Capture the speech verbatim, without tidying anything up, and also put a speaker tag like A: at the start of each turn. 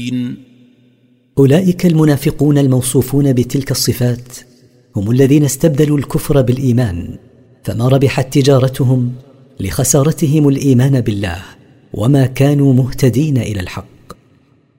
A: مهتدين.
B: أولئك المنافقون الموصوفون بتلك الصفات هم الذين استبدلوا الكفر بالإيمان، فما ربحت تجارتهم لخسارتهم الإيمان بالله، وما كانوا مهتدين إلى الحق.